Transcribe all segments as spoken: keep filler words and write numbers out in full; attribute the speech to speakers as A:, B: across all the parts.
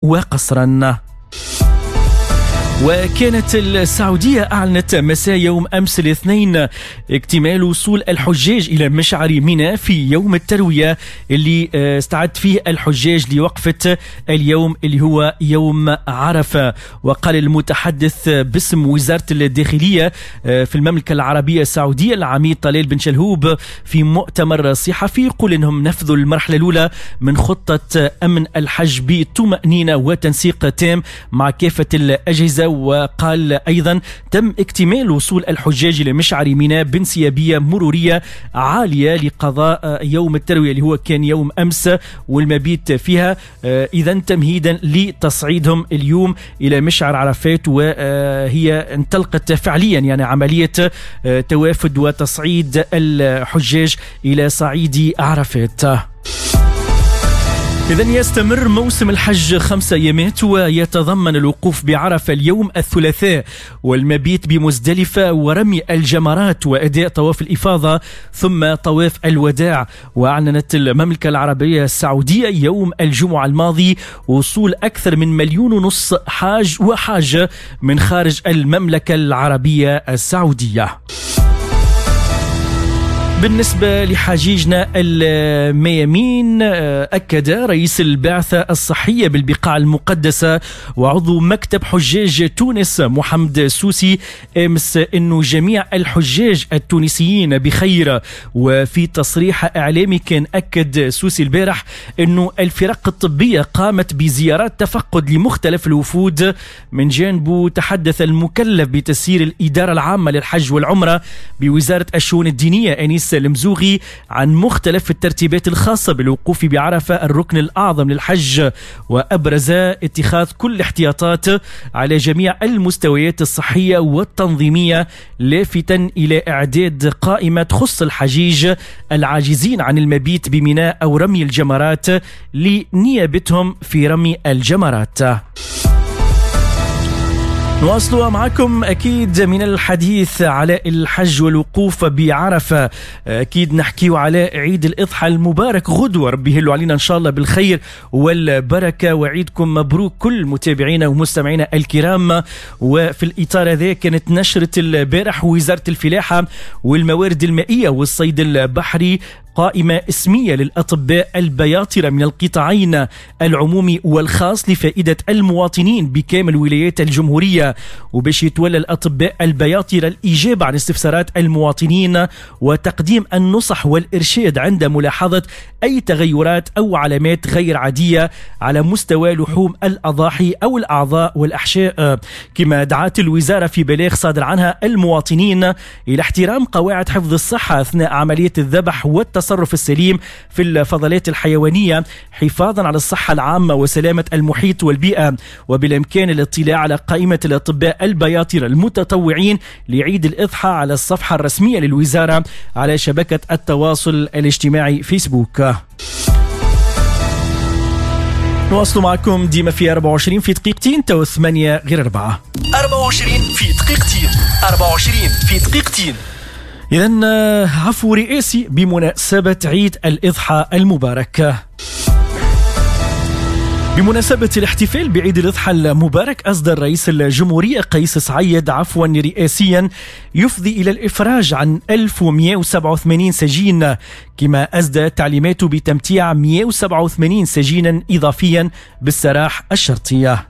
A: وقصرا. وكانت السعودية أعلنت مساء يوم أمس الاثنين اكتمال وصول الحجاج إلى مشعر منى في يوم التروية اللي استعد فيه الحجاج لوقفة اليوم اللي هو يوم عرفة. وقال المتحدث باسم وزارة الداخلية في المملكة العربية السعودية العميد طلال بن شلهوب في مؤتمر صحفي يقول إنهم نفذوا المرحلة الأولى من خطة أمن الحج بطمأنينة وتنسيق تام مع كافة الأجهزة. وقال أيضا تم اكتمال وصول الحجاج لمشعر منى بانسيابية مرورية عالية لقضاء يوم التروية اللي هو كان يوم أمس والمبيت فيها، إذا تمهيدا لتصعيدهم اليوم إلى مشعر عرفات. وهي انطلقت فعليا يعني عملية توافد وتصعيد الحجاج إلى صعيد عرفات. إذن يستمر موسم الحج خمس أيامات ويتضمن الوقوف بعرفة اليوم الثلاثاء والمبيت بمزدلفة ورمي الجمرات وأداء طواف الإفاضة ثم طواف الوداع. وأعلنت المملكة العربية السعودية يوم الجمعة الماضي وصول أكثر من مليون ونص حاج وحاجة من خارج المملكة العربية السعودية. بالنسبة لحجيجنا الميامين، أكد رئيس البعثة الصحية بالبقاع المقدسة وعضو مكتب حجاج تونس محمد السوسي أمس أنه جميع الحجاج التونسيين بخير. وفي تصريح إعلامي كان أكد سوسي البارح أنه الفرق الطبية قامت بزيارات تفقد لمختلف الوفود. من جانبه تحدث المكلف بتسيير الإدارة العامة للحج والعمرة بوزارة الشؤون الدينية أنيس المزوغي عن مختلف الترتيبات الخاصة بالوقوف بعرفة الركن الأعظم للحج، وأبرز اتخاذ كل احتياطات على جميع المستويات الصحية والتنظيمية، لافتا إلى إعداد قائمة تخص الحجيج العاجزين عن المبيت بميناء أو رمي الجمرات لنيابتهم في رمي الجمرات. نواصل معكم أكيد من الحديث على الحج والوقوف بعرفة. أكيد نحكي على عيد الإضحى المبارك غدوة، ربي يهلوا علينا إن شاء الله بالخير والبركة وعيدكم مبروك كل متابعينا ومستمعينا الكرام. وفي الإطار هذا كانت نشرة البارح وزارة الفلاحة والموارد المائية والصيد البحري قائمة اسمية للأطباء البياطرة من القطاعين العمومي والخاص لفائدة المواطنين بكامل ولايات الجمهورية، وباش يتولى الأطباء البياطرة الإجابة عن استفسارات المواطنين وتقديم النصح والإرشاد عند ملاحظة أي تغيرات أو علامات غير عادية على مستوى لحوم الأضاحي أو الأعضاء والأحشاء. كما دعت الوزارة في بلاغ صادر عنها المواطنين إلى احترام قواعد حفظ الصحة أثناء عملية الذبح والتصرف التصرف السليم في الفضلات الحيوانية حفاظا على الصحة العامة وسلامة المحيط والبيئة. وبالإمكان الاطلاع على قائمة الأطباء البياطرة المتطوعين لعيد الإضحى على الصفحة الرسمية للوزارة على شبكة التواصل الاجتماعي فيسبوك. نواصل معكم ديما في أربعة وعشرين في دقيقتين تو ثمانية غير أربعة.
B: أربعة وعشرين في دقيقتين أربعة وعشرين في دقيقتين.
A: إذن عفو رئاسي بمناسبة عيد الإضحى المبارك. بمناسبة الاحتفال بعيد الإضحى المبارك أصدر رئيس الجمهورية قيس سعيد عفوا رئاسيا يفضي إلى الإفراج عن ألف ومئة وسبعة وثمانين سجين، كما أسدى تعليماته بتمتيع مئة وسبعة وثمانين سجينا إضافيا بالسراح الشرطية.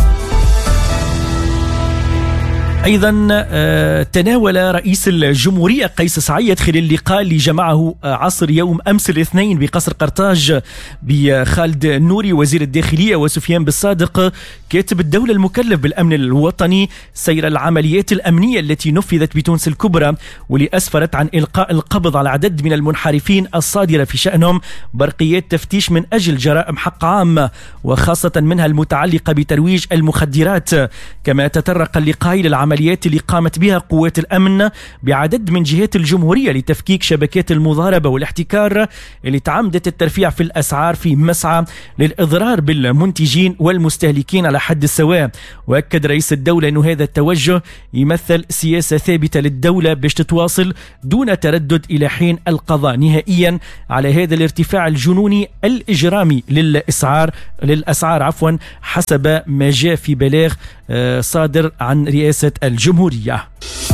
A: أيضا تناول رئيس الجمهورية قيس سعيد خلال اللقاء اللي جمعه عصر يوم أمس الاثنين بقصر قرطاج بخالد النوري وزير الداخلية وسفيان بالصادق كاتب الدولة المكلف بالأمن الوطني سير العمليات الأمنية التي نفذت بتونس الكبرى، واللي أسفرت عن إلقاء القبض على عدد من المنحرفين الصادرة في شأنهم برقيات تفتيش من أجل جرائم حق عام، وخاصة منها المتعلقة بترويج المخدرات. كما تطرق اللقاء إلى العمليات اللي قامت بها قوات الأمن بعدد من جهات الجمهورية لتفكيك شبكات المضاربة والاحتكار اللي تعمدت الترفيع في الأسعار في مسعى للإضرار بالمنتجين والمستهلكين على حد السواء. وأكد رئيس الدولة أن هذا التوجه يمثل سياسة ثابتة للدولة باش تتواصل دون تردد إلى حين القضاء نهائيا على هذا الارتفاع الجنوني الإجرامي للأسعار للأسعار عفوا حسب ما جاء في بلاغ صادر عن رئاسة الجمهورية.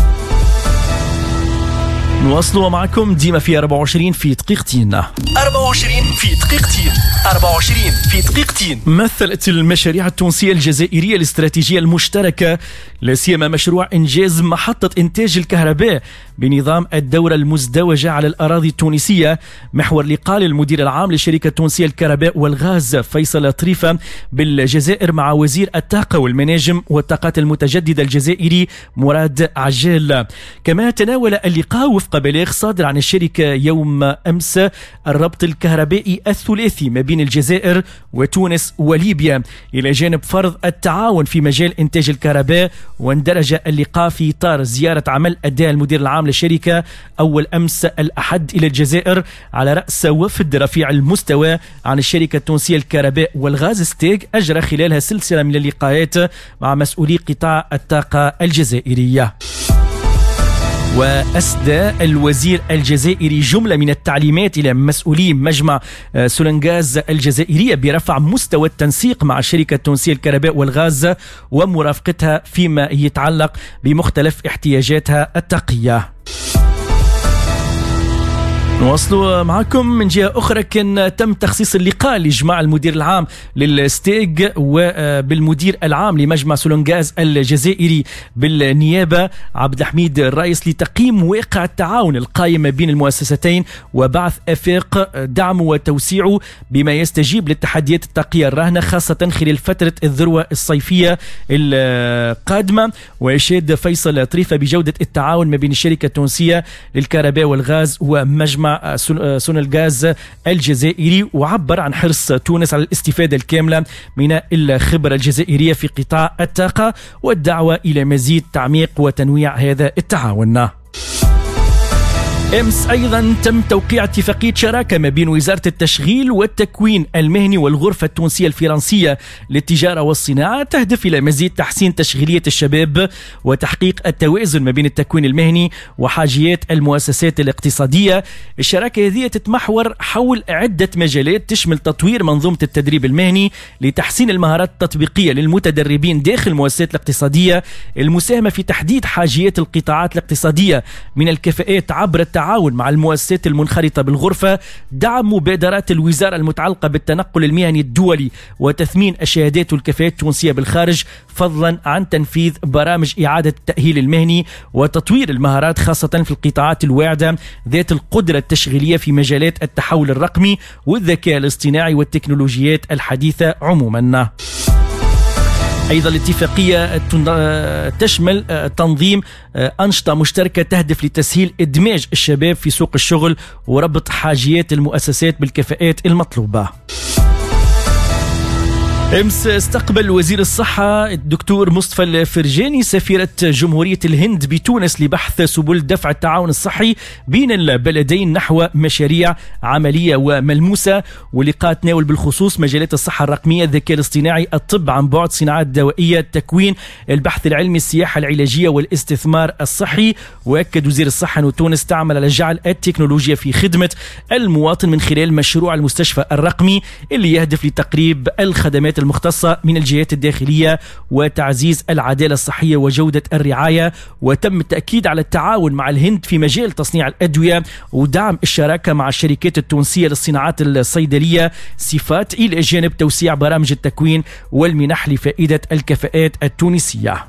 A: نواصلوا معكم ديما في أربعة وعشرين في دقيقتين.
B: أربعة وعشرين في دقيقتين. أربعة وعشرين في دقيقتين.
A: مثلت المشاريع التونسية الجزائرية الاستراتيجية المشتركة لا سيما مشروع إنجاز محطة إنتاج الكهرباء بنظام الدورة المزدوجة على الأراضي التونسية محور لقاء المدير العام لشركة تونسية الكهرباء والغاز فيصل طريفة بالجزائر مع وزير الطاقة والمناجم والطاقات المتجددة الجزائري مراد عجال. كما تناول اللقاء وفق بلاغ صادر عن الشركة يوم أمس الربط الكهربائي الثلاثي ما بين الجزائر وتونس وليبيا إلى جانب فرض التعاون في مجال إنتاج الكهرباء. واندرج اللقاء في إطار زيارة عمل أداها المدير العام للشركة أول أمس الأحد إلى الجزائر على رأس وفد رفيع المستوى عن الشركة التونسية الكهرباء والغاز ستيك أجرى خلالها سلسلة من اللقاءات مع مسؤولي قطاع الطاقة الجزائرية. وأسدى الوزير الجزائري جملة من التعليمات إلى مسؤولي مجمع سولنغاز الجزائرية برفع مستوى التنسيق مع الشركة التونسية الكهرباء والغاز ومرافقتها فيما يتعلق بمختلف احتياجاتها الطاقية. نواصلوا معكم من جهة أخرى. كان تم تخصيص اللقاء لإجماع المدير العام للستيج وبالمدير العام لمجمع سولنغاز الجزائري بالنيابة عبد الحميد الرئيس لتقييم واقع التعاون القائم بين المؤسستين وبعث آفاق دعمه وتوسيعه بما يستجيب للتحديات الطاقية الراهنة خاصة خلال فترة الذروة الصيفية القادمة. ويشهد فيصل طريفة بجودة التعاون ما بين الشركة التونسية للكهرباء والغاز ومجمع سونلغاز الجزائري وعبر عن حرص تونس على الاستفادة الكاملة من الخبرة الجزائرية في قطاع الطاقة والدعوة إلى مزيد تعميق وتنويع هذا التعاون. أمس أيضا تم توقيع اتفاقية شراكة ما بين وزارة التشغيل والتكوين المهني والغرفة التونسية الفرنسية للتجارة والصناعة تهدف إلى مزيد تحسين تشغيلية الشباب وتحقيق التوازن ما بين التكوين المهني وحاجيات المؤسسات الاقتصادية. الشراكة هذه تتمحور حول عدة مجالات تشمل تطوير منظومة التدريب المهني لتحسين المهارات التطبيقية للمتدربين داخل المؤسسات الاقتصادية، المساهمة في تحديد حاجيات القطاعات الاقتصادية من الكفاءات عبر التعاون مع المؤسسات المنخرطة بالغرفة، دعم مبادرات الوزارة المتعلقة بالتنقل المهني الدولي وتثمين الشهادات والكفاءات التونسية بالخارج، فضلا عن تنفيذ برامج إعادة التأهيل المهني وتطوير المهارات خاصة في القطاعات الواعدة ذات القدرة التشغيلية في مجالات التحول الرقمي والذكاء الاصطناعي والتكنولوجيات الحديثة عموما. أيضا الاتفاقية تشمل تنظيم أنشطة مشتركة تهدف لتسهيل إدماج الشباب في سوق الشغل وربط حاجيات المؤسسات بالكفاءات المطلوبة. امس استقبل وزير الصحة الدكتور مصطفى الفرجاني سفيرة جمهورية الهند بتونس لبحث سبل دفع التعاون الصحي بين البلدين نحو مشاريع عملية وملموسة. ولقاء تناول بالخصوص مجالات الصحة الرقمية، الذكاء الاصطناعي، الطب عن بعد، صناعات دوائية، التكوين، البحث العلمي، السياحة العلاجية والاستثمار الصحي. وأكد وزير الصحة أن تونس تعمل على جعل التكنولوجيا في خدمة المواطن من خلال مشروع المستشفى الرقمي اللي يهدف لتقريب الخدمات المختصة من الجهات الداخلية وتعزيز العدالة الصحية وجودة الرعاية. وتم التأكيد على التعاون مع الهند في مجال تصنيع الأدوية ودعم الشراكة مع الشركات التونسية للصناعات الصيدلية صفات إلى جانب توسيع برامج التكوين والمنح لفائدة الكفاءات التونسية.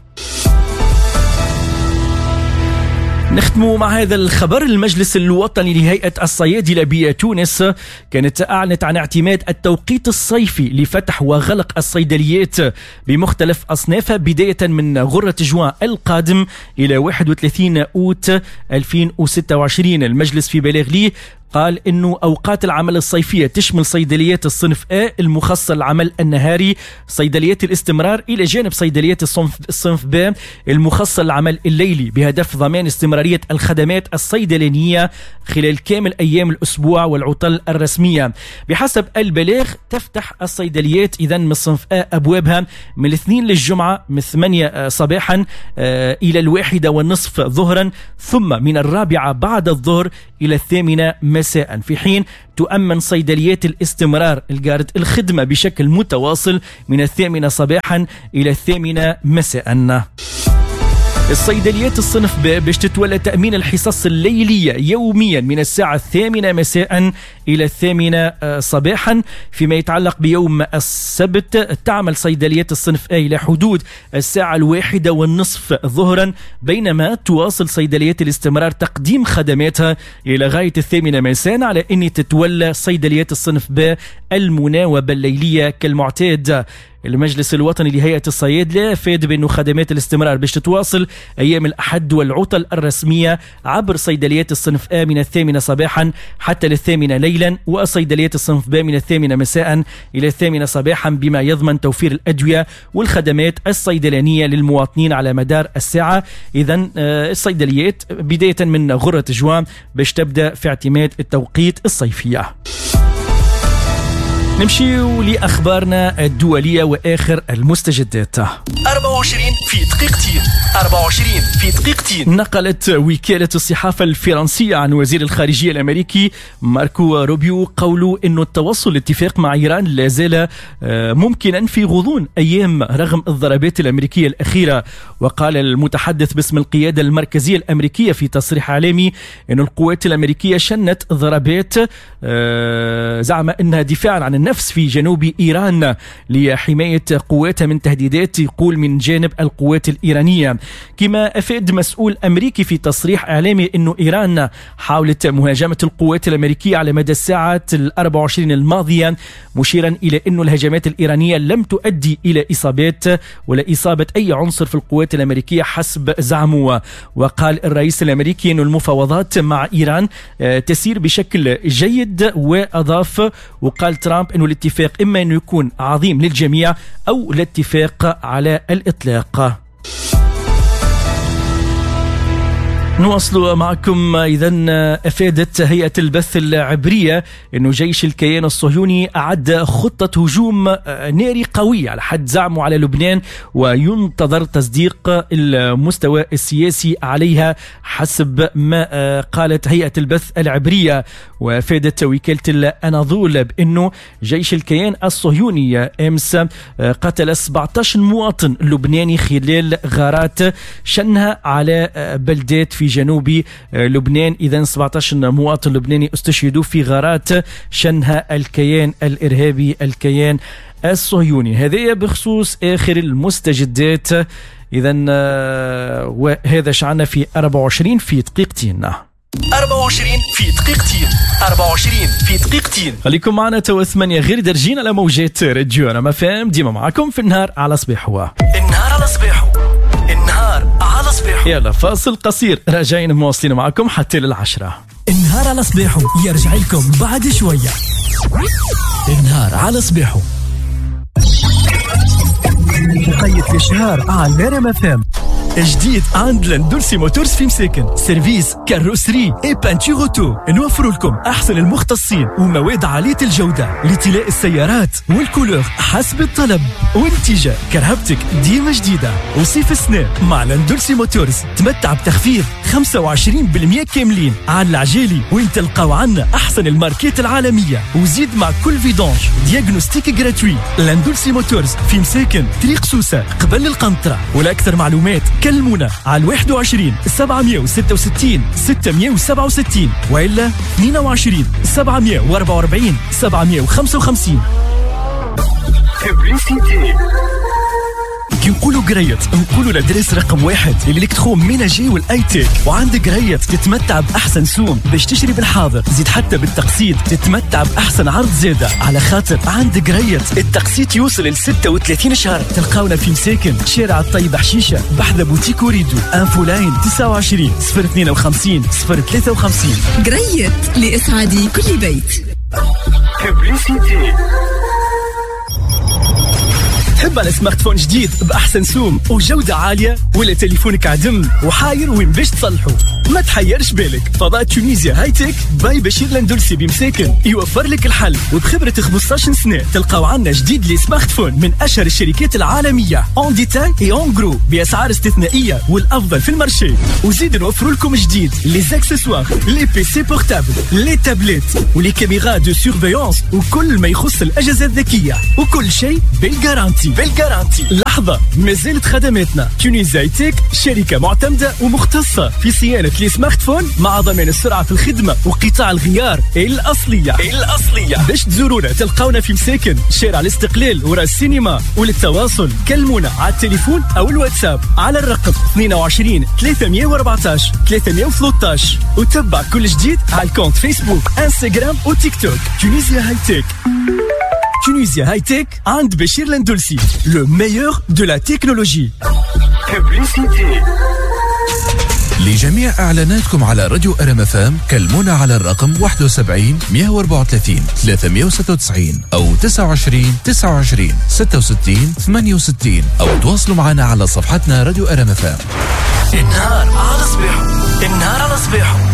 A: نختم مع هذا الخبر. المجلس الوطني لهيئة الصيادلة بتونس كانت أعلنت عن اعتماد التوقيت الصيفي لفتح وغلق الصيدليات بمختلف أصنافها بداية من غرة جوان القادم إلى واحد وثلاثين أوت ألفين وستة وعشرين. المجلس في بلاغ ليه قال إنه أوقات العمل الصيفية تشمل صيدليات الصنف A المخصصة للعمل النهاري، صيدليات الاستمرار، إلى جانب صيدليات الصنف, الصنف B المخصصة للعمل الليلي، بهدف ضمان استمرارية الخدمات الصيدلانية خلال كامل أيام الأسبوع والعطل الرسمية. بحسب البلاغ تفتح الصيدليات إذن من الصنف A أبوابها من الاثنين للجمعة من ثمانية صباحا إلى الواحدة والنصف ظهرا، ثم من الرابعة بعد الظهر إلى الثامنة مساء، في حين تؤمن صيدليات الاستمرار الجارة الخدمة بشكل متواصل من الثامنة صباحا إلى الثامنة مساء. الصيدليات الصنف ب باش تتولى تأمين الحصص الليلية يوميا من الساعة الثامنة مساء إلى الثامنة صباحا. فيما يتعلق بيوم السبت تعمل صيدليات الصنف A إلى حدود الساعة الواحدة والنصف ظهرا، بينما تواصل صيدليات الاستمرار تقديم خدماتها إلى غاية الثامنة مساء، على أن تتولى صيدليات الصنف ب المناوبة الليلية كالمعتاد. المجلس الوطني لهيئة الصيادلة أفاد بأنه خدمات الاستمرار باش تتواصل أيام الأحد والعطل الرسمية عبر صيدليات الصنف A من الثامنة صباحا حتى للثامنة ليلا، وصيدليات الصنف B من الثامنة مساء إلى الثامنة صباحا، بما يضمن توفير الأدوية والخدمات الصيدلانية للمواطنين على مدار الساعة. إذن الصيدليات بداية من غرة جوان باش تبدأ في اعتماد التوقيت الصيفية. نمشي لأخبارنا الدولية وآخر المستجدات.
B: أربعة وعشرين في دقيقتين. أربعة وعشرين في دقيقتين.
A: نقلت وكالة الصحافة الفرنسية عن وزير الخارجية الأمريكي ماركو روبيو قوله إنه التوصل لاتفاق مع إيران لا زال ممكنا في غضون أيام رغم الضربات الأمريكية الأخيرة. وقال المتحدث باسم القيادة المركزية الأمريكية في تصريح إعلامي إنه القوات الأمريكية شنت ضربات زعم إنها دفاعا عن النفس في جنوب إيران لحماية قواتها من تهديدات يقول من جانب القوات الإيرانية. كما أفاد مسؤول أمريكي في تصريح إعلامي أنه إيران حاولت مهاجمة القوات الأمريكية على مدى الساعات الأربع وعشرين الماضية، مشيرا إلى أن الهجمات الإيرانية لم تؤدي إلى إصابات ولا إصابة أي عنصر في القوات الأمريكية حسب زعمه. وقال الرئيس الأمريكي أن المفاوضات مع إيران تسير بشكل جيد، وأضاف وقال ترامب أنه الاتفاق إما أنه يكون عظيم للجميع أو الاتفاق على الإطلاق. نواصل معكم. إذن أفادت هيئة البث العبرية أنه جيش الكيان الصهيوني أعد خطة هجوم ناري قوي على حد زعمه على لبنان، وينتظر تصديق المستوى السياسي عليها حسب ما قالت هيئة البث العبرية. وأفادت وكالة الأناضول بأنه جيش الكيان الصهيوني أمس قتل سبعة عشر مواطن لبناني خلال غارات شنها على بلدات في جنوب لبنان. إذن سبعة عشر مواطن لبناني استشهدوا في غارات شنها الكيان الإرهابي الكيان الصهيوني. هذه بخصوص آخر المستجدات. إذن وهذا شعنا في أربعة وعشرين في دقيقتين.
B: أربعة وعشرين في دقيقتين. أربعة وعشرين في دقيقتين.
A: خليكم معنا توا ثمانية غير درجين على موجات راديو أنا ما فاهم، ديما معكم في النهار على صباح. هو
B: النهار على صباحه. النهار على صباحه.
A: يلا فاصل قصير، راجعين مواصلين معكم حتى للعشرة.
C: النهار على صباحه يرجع لكم بعد شوية. النهار على صباحه مقيد في شهر على رما فام.
A: جديد عند لاندولسي موتورز في مساكن، سيرفيس كاروسري اي بانتور اوتو. نوفر لكم احسن المختصين ومواد عاليه الجوده لطلاء السيارات والكولور حسب الطلب والاتجاه. كرهبتك ديما جديده. وصيف السنة مع لاندولسي موتورز تمتع بتخفيض خمسة وعشرين بالمئة كاملين على العجالي، وين تلقاو عنا احسن الماركات العالميه. وزيد مع كل فيدونج دياغنوستيك جراتوي. لاندولسي موتورز في مساكن طريق سوسه قبل القنطره. ولاكثر معلومات كلمونا على واحد وعشرين سبعمية وستة وستين ستمية وسبعة وستين وإلا اثنين وعشرين سبعمية وأربعة وأربعين سبعمية وخمسة وخمسين. كي نقولوا قريت نقولوا لدرس رقم واحد الإلكترو ميناجي والاي تيك. وعندك قريت تتمتع بأحسن سوم باش تشتري بالحاضر، زيد حتى بالتقسيط تتمتع بأحسن عرض زيادة، على خاطر عندك قريت التقسيط يوصل ل ستة وثلاثين شهر. تلقاونا في مساكن شارع الطيب حشيشة بحذا بوتيك وريدو. انفو لاين تسعة وعشرين صفر اثنين وخمسين صفر ثلاثة وخمسين.
D: قريت لإسعاد كل بيت.
A: تحب على سمارت فون جديد بأحسن سوم وجودة عالية، ولا تليفونك عدم وحاير وين باش تصلحه؟ ما تحيرش بالك، فضاء تونيزيا هاي تك باي بشير الاندلسي بمساكن يوفر لك الحل. وبخبرة خمسطاش سنة تلقاو عنا جديد لي سمارت فون من أشهر الشركات العالمية اون ديتاي اي اون جرو بأسعار استثنائية والأفضل في المارشي. وزيد نوفروا لكم جديد لي زاكسسوار، لي بي سي بورتابل، لي تابلت ولي كاميرا دو سيرفيونس وكل ما يخص الأجهزة الذكية، وكل شيء بالجارانتي بالجارانتي. لحظة، مازالت خدماتنا. تونيزيا هاي تك شركة معتمدة ومختصة في صيانة لي سمارت فون مع ضمان السرعة في الخدمة وقطاع الغيار الأصلية الأصلية. باش تزورونا تلقاونا في مساكن شارع الاستقلال ورا السينما. وللتواصل كلمونا على التليفون أو الواتساب على الرقم اثنين وعشرين ثلاثمية وأربعطاش ثلاثمية وثلاثطاش. وتبع كل جديد على الكونت فيسبوك انستغرام وتيك توك. تونيزيا هاي تك. Tunisia High Tech عند بشير الاندلسي. Le meilleur de la technologie.
E: لجميع إعلاناتكم على راديو ار ام اف ام كلمونا على الرقم واحد وسبعين مية وأربعة وثلاثين ثلاثمية وستة وتسعين أو تسعة وعشرين تسعة وعشرين ستة وستين ثمانية وستين أو تواصلوا معنا على صفحتنا راديو ار ام اف ام.
B: النهار على صباحو، النهار على صباحو.